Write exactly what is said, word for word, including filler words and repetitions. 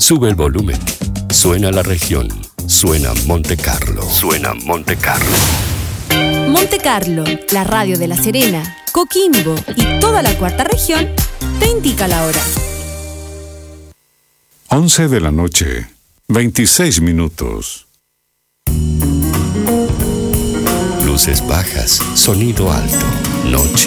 Sube el volumen. Suena la región. Suena Monte Carlo. Suena Monte Carlo. Monte Carlo, la radio de La Serena, Coquimbo y toda la cuarta región, te indica la hora. once de la noche, veintiséis minutos. Luces bajas, sonido alto, noche.